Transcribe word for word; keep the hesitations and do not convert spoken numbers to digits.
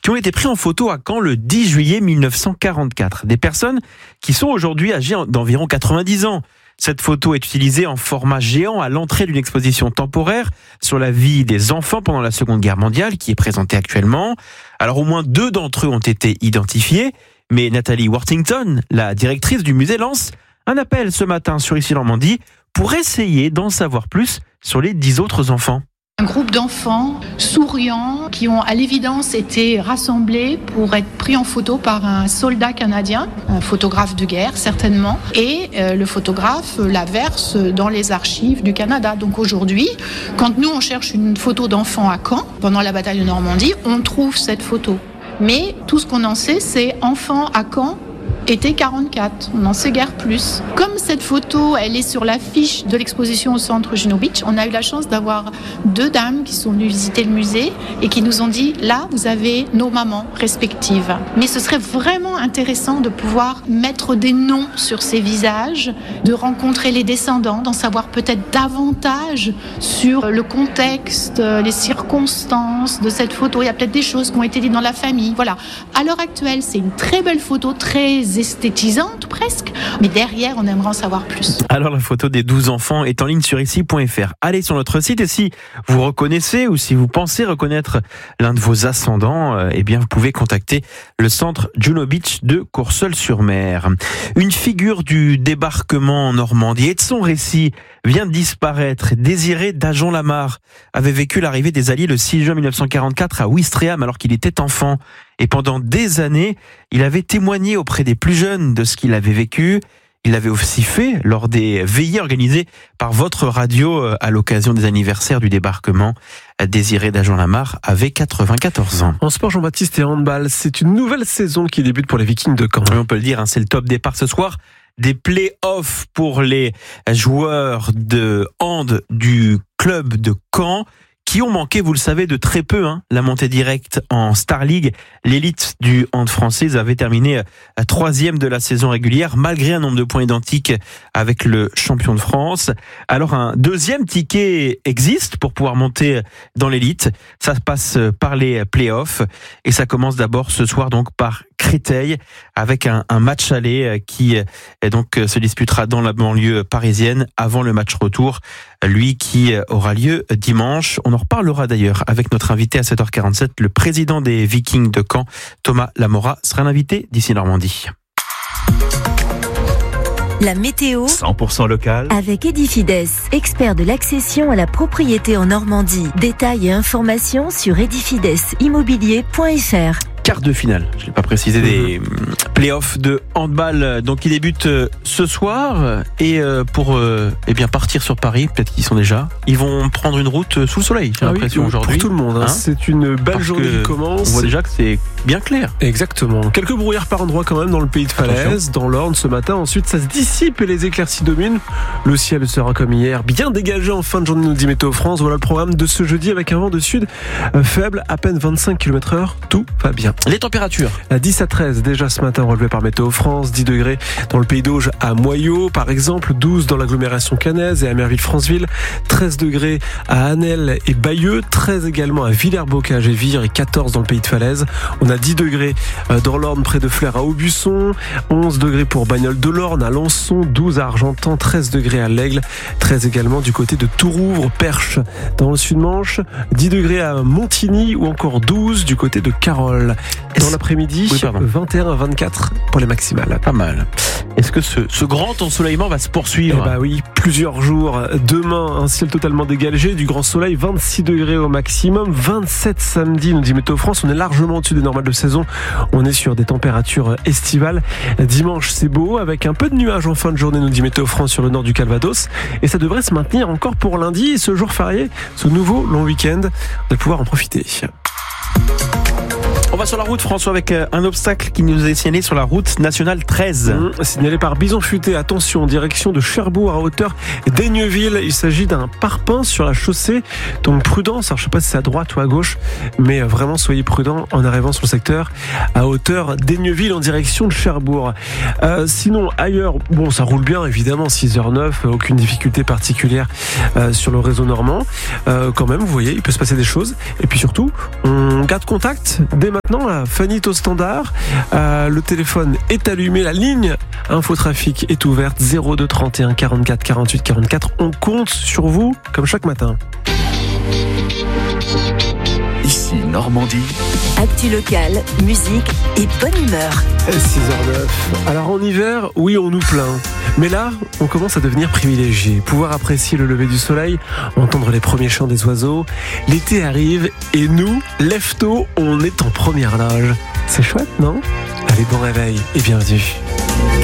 qui ont été pris en photo à Caen le dix juillet mille neuf cent quarante-quatre. Des personnes qui sont aujourd'hui âgées d'environ quatre-vingt-dix ans. Cette photo est utilisée en format géant à l'entrée d'une exposition temporaire sur la vie des enfants pendant la Seconde Guerre mondiale qui est présentée actuellement. Alors au moins deux d'entre eux ont été identifiés, mais Nathalie Worthington, la directrice du musée, lance un appel ce matin sur Ici Normandie pour essayer d'en savoir plus sur les dix autres enfants. Un groupe d'enfants souriants qui ont à l'évidence été rassemblés pour être pris en photo par un soldat canadien, un photographe de guerre certainement, et euh, le photographe la verse dans les archives du Canada. Donc aujourd'hui, quand nous on cherche une photo d'enfant à Caen, pendant la bataille de Normandie, on trouve cette photo. Mais tout ce qu'on en sait, c'est enfant à Caen, été quarante-quatre, on n'en sait guère plus. Comme cette photo, elle est sur l'affiche de l'exposition au centre Juno Beach, on a eu la chance d'avoir deux dames qui sont venues visiter le musée et qui nous ont dit, là, vous avez nos mamans respectives. Mais ce serait vraiment intéressant de pouvoir mettre des noms sur ces visages, de rencontrer les descendants, d'en savoir peut-être davantage sur le contexte, les circonstances de cette photo. Il y a peut-être des choses qui ont été dites dans la famille. Voilà. À l'heure actuelle, c'est une très belle photo, très esthétisante presque, mais derrière on aimerait en savoir plus. Alors la photo des douze enfants est en ligne sur ici point f r. Allez sur notre site et si vous reconnaissez ou si vous pensez reconnaître l'un de vos ascendants, euh, eh bien vous pouvez contacter le centre Juno Beach de Courseulles-sur-Mer. Une figure du débarquement en Normandie et de son récit vient de disparaître. Désiré Dajon-Lamarre avait vécu l'arrivée des Alliés le six juin mille neuf cent quarante-quatre à Ouistreham alors qu'il était enfant. Et pendant des années, il avait témoigné auprès des plus jeunes de ce qu'il avait vécu. Il l'avait aussi fait lors des veillées organisées par votre radio à l'occasion des anniversaires du débarquement. Désiré Dajon-Lamarre avait quatre-vingt-quatorze ans. En sport, Jean-Baptiste, et handball, c'est une nouvelle saison qui débute pour les Vikings de Caen. Oui, on peut le dire, hein, c'est le top départ ce soir. Des play-offs pour les joueurs de hand du club de Caen, qui ont manqué, vous le savez, de très peu, hein, la montée directe en Star League. L'élite du hand français avait terminé à troisième de la saison régulière, malgré un nombre de points identique avec le champion de France. Alors un deuxième ticket existe pour pouvoir monter dans l'élite. Ça passe par les playoffs et ça commence d'abord ce soir donc par Créteil avec un, un match aller qui est donc se disputera dans la banlieue parisienne avant le match retour, lui qui aura lieu dimanche. On en reparlera d'ailleurs avec notre invité à sept heures quarante-sept, le président des Vikings de Caen, Thomas Lamora, sera l'invité d'Ici Normandie. La météo cent pour cent local avec Edifides, expert de l'accession à la propriété en Normandie. Détails et informations sur edifides immobilier point f r. Quart de finale, je ne l'ai pas précisé, des playoffs de handball donc qui débutent ce soir et pour eh bien partir sur Paris, peut-être qu'ils sont déjà, ils vont prendre une route sous le soleil, j'ai ah l'impression oui, aujourd'hui. Pour tout le monde, hein. Hein, c'est une belle Parce journée qui commence. On voit déjà que c'est bien clair. Exactement. Quelques brouillards par endroits quand même dans le pays de Falaise, Attention. Dans l'Orne ce matin. Ensuite, ça se dissipe et les éclaircies dominent. Le ciel sera comme hier, bien dégagé en fin de journée, nous dit Météo France. Voilà le programme de ce jeudi avec un vent de sud faible, à peine vingt-cinq kilomètres heure. Tout va bien. Les températures à dix à treize déjà ce matin relevé par Météo France, dix degrés dans le Pays d'Auge à Moyaux par exemple, douze dans l'agglomération caennaise et à Merville-Franceville, treize degrés à Anel et Bayeux, treize également à Villers-Bocage et Vire et quatorze dans le Pays de Falaise. On a dix degrés dans l'Orne près de Flers à Aubusson, onze degrés pour Bagnoles-de-l'Orne, à Lançon, douze à Argentan, treize degrés à l'Aigle, treize également du côté de Tourouvre, Perche dans le Sud-Manche, dix degrés à Montigny ou encore douze du côté de Carole. Dans l'après-midi, oui, vingt et un à vingt-quatre pour les maximales. Pas mal. Est-ce que ce, ce grand ensoleillement va se poursuivre ? Eh bah oui, plusieurs jours. Demain, un ciel totalement dégagé, du grand soleil, vingt-six degrés au maximum, vingt-sept samedi, nous dit Météo France. On est largement au-dessus des normales de saison. On est sur des températures estivales. Dimanche, c'est beau, avec un peu de nuages en fin de journée, nous dit Météo France sur le nord du Calvados. Et ça devrait se maintenir encore pour lundi, ce jour férié, ce nouveau long week-end. On va pouvoir en profiter. On va sur la route, François, avec un obstacle qui nous est signalé sur la route nationale treize. Mmh, signalé par Bison Futé. Attention, en direction de Cherbourg à hauteur d'Aigneville. Il s'agit d'un parpaing sur la chaussée. Donc prudence, alors je ne sais pas si c'est à droite ou à gauche, mais vraiment soyez prudents en arrivant sur le secteur à hauteur d'Aigneville en direction de Cherbourg. Euh, sinon, ailleurs, bon, ça roule bien évidemment, six heures neuf, aucune difficulté particulière euh, sur le réseau normand. Euh, quand même, vous voyez, il peut se passer des choses. Et puis surtout, on garde contact dès maintenant maintenant. Là, Fanny est au standard. Euh, le téléphone est allumé. La ligne Infotrafic est ouverte. zéro deux trente et un quarante-quatre quarante-huit quarante-quatre. On compte sur vous, comme chaque matin. Ici Normandie. Actu locale, musique et bonne humeur. six heures neuf. Alors en hiver, oui, on nous plaint. Mais là, on commence à devenir privilégié. Pouvoir apprécier le lever du soleil, entendre les premiers chants des oiseaux. L'été arrive et nous, lève-tôt, on est en première loge. C'est chouette, non ? Allez, bon réveil et bienvenue.